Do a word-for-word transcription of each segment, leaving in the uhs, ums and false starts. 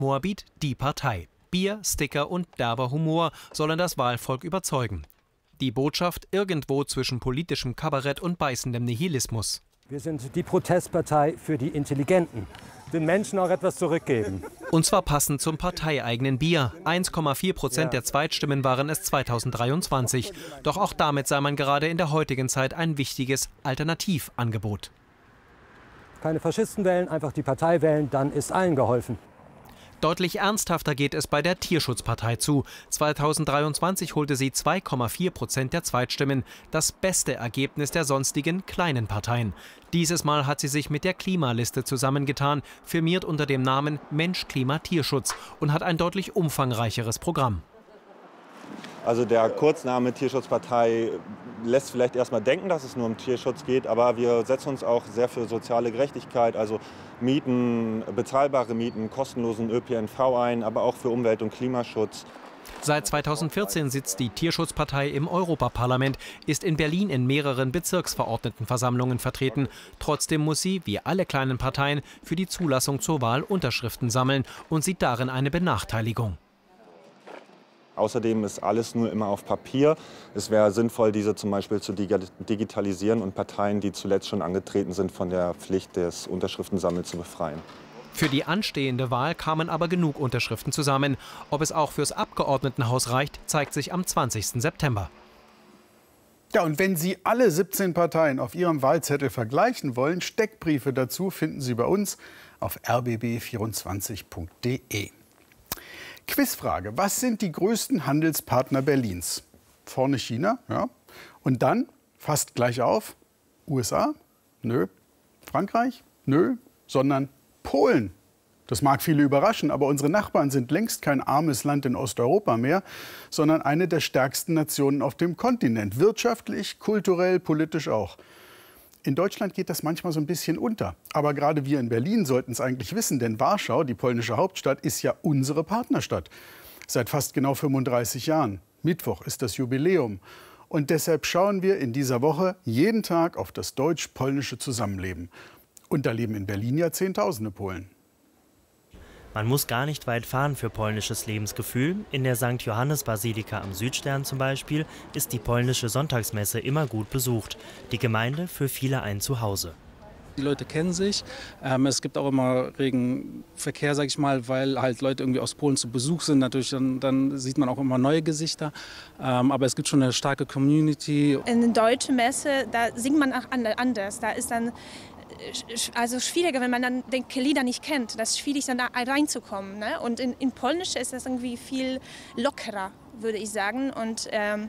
Moabit die Partei. Bier, Sticker und derber Humor sollen das Wahlvolk überzeugen. Die Botschaft irgendwo zwischen politischem Kabarett und beißendem Nihilismus. Wir sind die Protestpartei für die Intelligenten. Den Menschen auch etwas zurückgeben. Und zwar passend zum parteieigenen Bier. eins Komma vier Prozent der Zweitstimmen waren es zweitausenddreiundzwanzig. Doch auch damit sei man gerade in der heutigen Zeit ein wichtiges Alternativangebot. Keine Faschisten wählen, einfach die Partei wählen, dann ist allen geholfen. Deutlich ernsthafter geht es bei der Tierschutzpartei zu. zweitausenddreiundzwanzig holte sie zwei Komma vier Prozent der Zweitstimmen, das beste Ergebnis der sonstigen kleinen Parteien. Dieses Mal hat sie sich mit der Klimaliste zusammengetan, firmiert unter dem Namen Mensch, Klima, Tierschutz und hat ein deutlich umfangreicheres Programm. Also der Kurzname Tierschutzpartei lässt vielleicht erstmal denken, dass es nur um Tierschutz geht, aber wir setzen uns auch sehr für soziale Gerechtigkeit, also Mieten, bezahlbare Mieten, kostenlosen Ö P N V ein, aber auch für Umwelt- und Klimaschutz. Seit zweitausendvierzehn sitzt die Tierschutzpartei im Europaparlament, ist in Berlin in mehreren Bezirksverordnetenversammlungen vertreten. Trotzdem muss sie, wie alle kleinen Parteien, für die Zulassung zur Wahl Unterschriften sammeln und sieht darin eine Benachteiligung. Außerdem ist alles nur immer auf Papier. Es wäre sinnvoll, diese zum Beispiel zu digitalisieren und Parteien, die zuletzt schon angetreten sind, von der Pflicht des Unterschriftensammels zu befreien. Für die anstehende Wahl kamen aber genug Unterschriften zusammen. Ob es auch fürs Abgeordnetenhaus reicht, zeigt sich am zwanzigsten September. Ja, und wenn Sie alle siebzehn Parteien auf Ihrem Wahlzettel vergleichen wollen, Steckbriefe dazu finden Sie bei uns auf r b b vierundzwanzig punkt de. Quizfrage: Was sind die größten Handelspartner Berlins? Vorne China, ja. Und dann, fast gleich auf, U S A? Nö. Frankreich? Nö. Sondern Polen. Das mag viele überraschen, aber unsere Nachbarn sind längst kein armes Land in Osteuropa mehr, sondern eine der stärksten Nationen auf dem Kontinent. Wirtschaftlich, kulturell, politisch auch. In Deutschland geht das manchmal so ein bisschen unter. Aber gerade wir in Berlin sollten es eigentlich wissen, denn Warschau, die polnische Hauptstadt, ist ja unsere Partnerstadt. Seit fast genau fünfunddreißig Jahren. Mittwoch ist das Jubiläum. Und deshalb schauen wir in dieser Woche jeden Tag auf das deutsch-polnische Zusammenleben. Und da leben in Berlin ja Zehntausende Polen. Man muss gar nicht weit fahren für polnisches Lebensgefühl. In der Sankt Johannes-Basilika am Südstern zum Beispiel ist die polnische Sonntagsmesse immer gut besucht. Die Gemeinde für viele ein Zuhause. Die Leute kennen sich. Ähm, es gibt auch immer regen Verkehr, sag ich mal, weil halt Leute irgendwie aus Polen zu Besuch sind. Natürlich dann, dann sieht man auch immer neue Gesichter. Ähm, aber es gibt schon eine starke Community. In der deutschen Messe, da singt man auch anders. Da ist dann also schwieriger, wenn man dann den Lieder nicht kennt. Das ist schwierig, dann da reinzukommen. Ne? Und in, in Polnisch ist das irgendwie viel lockerer, würde ich sagen. Und ähm,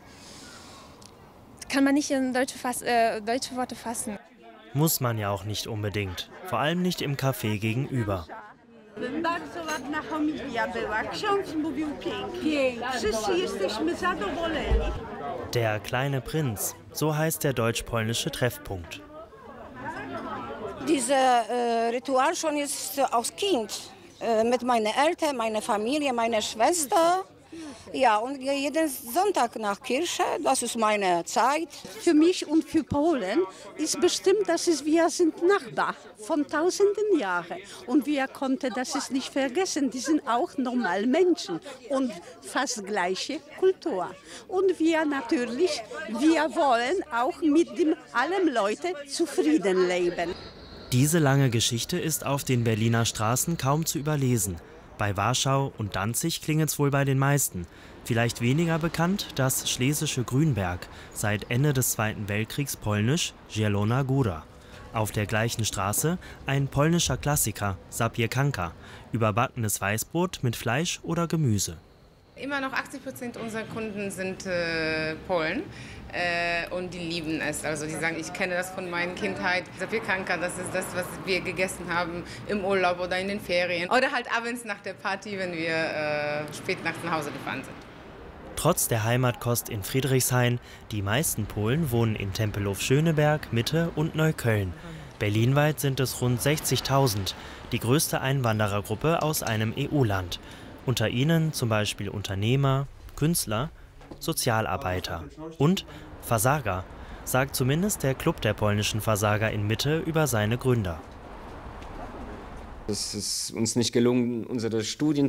kann man nicht in deutsche, Fass, äh, deutsche Worte fassen. Muss man ja auch nicht unbedingt. Vor allem nicht im Café gegenüber. Bardzo ładna homilia była. Ksiądz mówił pięknie. Wszyscy jesteśmy zadowoleni. Der kleine Prinz, so heißt der deutsch-polnische Treffpunkt. Dieses äh, Ritual schon ist als Kind. Äh, mit meinen Eltern, meiner Familie, meiner Schwester. Ja, und jeden Sonntag nach Kirche, das ist meine Zeit. Für mich und für Polen ist bestimmt, dass es, wir sind Nachbarn von tausenden Jahren. Und wir konnten das ist nicht vergessen, die sind auch normal Menschen und fast gleiche Kultur. Und wir natürlich, wir wollen auch mit dem allen Leuten zufrieden leben. Diese lange Geschichte ist auf den Berliner Straßen kaum zu überlesen. Bei Warschau und Danzig klingelt es wohl bei den meisten. Vielleicht weniger bekannt das schlesische Grünberg, seit Ende des Zweiten Weltkriegs polnisch Zielona Góra. Auf der gleichen Straße ein polnischer Klassiker, Zapiekanka, überbackenes Weißbrot mit Fleisch oder Gemüse. Immer noch achtzig Prozent unserer Kunden sind äh, Polen äh, und die lieben es. Also die sagen, ich kenne das von meiner Kindheit. Zapiekanka, das ist das, was wir gegessen haben im Urlaub oder in den Ferien. Oder halt abends nach der Party, wenn wir äh, spät nachts nach Hause gefahren sind. Trotz der Heimatkost in Friedrichshain, die meisten Polen wohnen in Tempelhof-Schöneberg, Mitte und Neukölln. Berlinweit sind es rund sechzigtausend, die größte Einwanderergruppe aus einem E U-Land. Unter ihnen zum Beispiel Unternehmer, Künstler, Sozialarbeiter und Versager, sagt zumindest der Club der polnischen Versager in Mitte über seine Gründer. Es ist uns nicht gelungen, unsere Studien